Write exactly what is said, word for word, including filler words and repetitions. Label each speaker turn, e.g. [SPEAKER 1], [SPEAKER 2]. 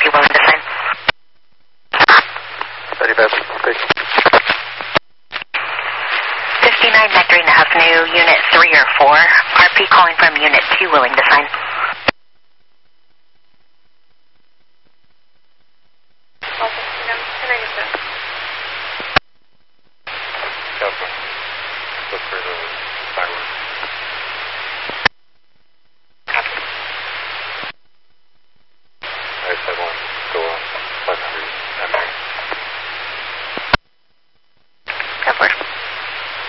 [SPEAKER 1] two willing to sign.
[SPEAKER 2] thirty-five, six.
[SPEAKER 1] fifty-nine Nectarine Avenue, Unit three or four. R P calling from Unit two willing to sign.